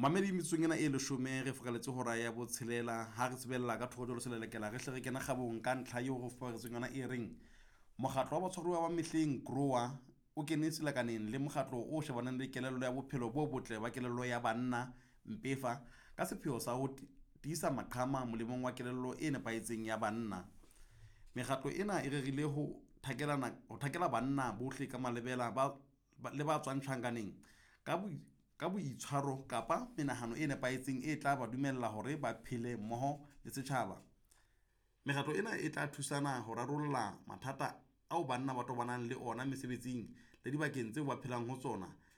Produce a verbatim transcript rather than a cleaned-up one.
Mamedi metsong ena e leshome re fokaletse hora ya botshelela ha re tsebella ka thokotjolo selelekela re hle re kena kgabong ka ntlha eo ho fokaletseng yona e reng mokgatlo wa batshwaruwa ba mehleng grower o kene selekaneng le mokgatlo o shebaneng le kelello ya bophelo bo botle ba kelello ya banna mpefa ka sepheo sa ho tiisa maqhama molemong wa kelello e nepahetseng ya banna. Mekgatlo ena e rerile ho thakelana ho thakela banna bohle ka malebela ba le ba tswang tjhankaneng ka bo ka boitshwaro kapa menahano e nepahetseng e tla ba dumella hore ba phele mmoho le setjhaba. Mekgatlo ena e tla thusana ho rarolla mathata ao banna ba tobanang le ona mesebetsing le dibakeng tseo ba phelang ho tsona.